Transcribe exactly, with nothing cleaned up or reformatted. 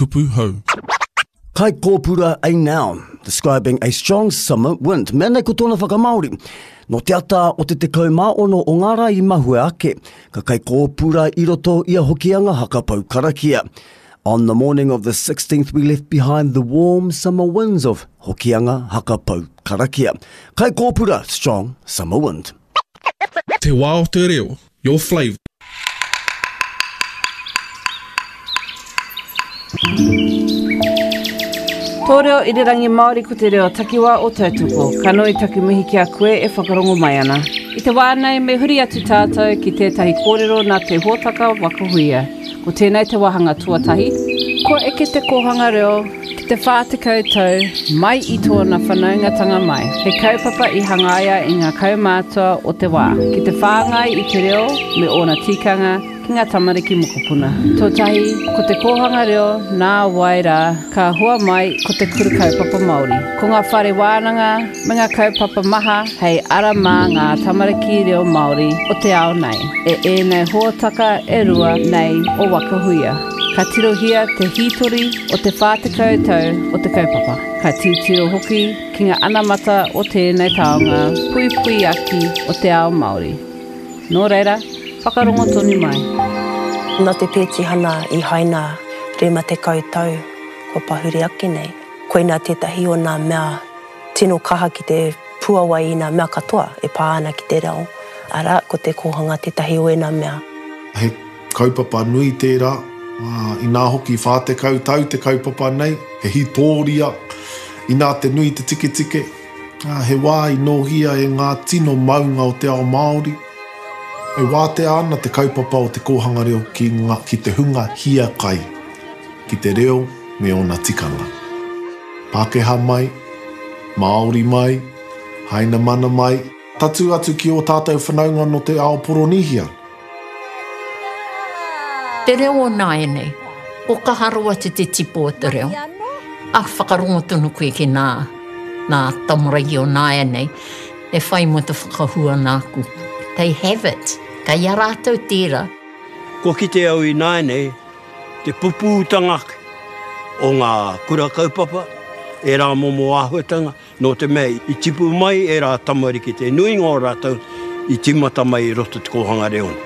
kupu hau. Kai kōpura a noun, describing a strong summer wind. Mena ko tōna whakamaori. No te ata o te te kaumāono o ngara I mahue ake, ka kai kōpura I roto ia hokianga hakapau karakia. On the morning of the sixteenth, we left behind the warm summer winds of hokianga hakapau karakia. Kai kōpura, strong summer wind. Te wā o te reo, your flavour. Tō reo I re rangi Māori ko te reo takiwā o tautoko, kano I taki mihi ki a koe e whakarongo mai ana. I te wānei me huri atu tātou ki tētahi kōrero nā te hōtaka wakahuia, ko tēnei te wahanga tuatahi. Ko eke te kohanga reo, ki te whātekau tau, mai I tōna whanaungatanga mai. He kaupapa I hangaia I ngā kaumātua o te wā, ki te whāngai I te reo me ōna tikanga, ki ngā tamariki mokopuna. Tōtahi, ko te kohanga reo, nā waira, ka hua mai ko te kuru kaupapa Māori. Ko ngā whare wānanga, me ngā kaupapa maha, hei ara mā ngā tamariki reo Māori o te ao nei. E e nei hōtaka e rua nei o wakahuia. Ka tirohia te hitori o te whātekau tau o te kaupapa. Ka titiro hoki ki ngā anamata o tēnei taonga, pui pui aki o te ao Māori. Nō reira, whakarongo tonu mai. Nā te pētihana I haina rema te kautau, ko pahuri ake nei. Koina tētahi o nā mea tino kaha ki te puawai I nā mea katoa, e pāana ki te reo. Ara, ko te kohanga tētahi o e nā mea. He kaupapa nui tērā, uh, I nā hoki whātekau tau te kaupapa nei, he hitoria, I nā te nui te tike tike. Uh, he wā I nohia e ngā tino maunga o te ao Māori. E wātea ana te kaupapa o te kohanga reo ki, ngā, ki te hunga hia kai, ki te reo me ona tikanga. Pākehā mai, Māori mai, haina mana mai, tatu atu ki o tātou whanaunga no te ao Poronihia. Te reo o nāenei, o ka harua te te tipo o te reo. A whakarongo tonu koe ki nā, nā tamariki o nāenei, e whai mo te whakahua nāku. They have it. Ka ia rātou tērā. Ko ki te au I nāenei, te pupūtanga o ngā kura kaupapa, e rā momo āhuatanga, no te mea I tipu mai e rā tamariki te nui ngō rātou I timata mai I roto te kohanga reo.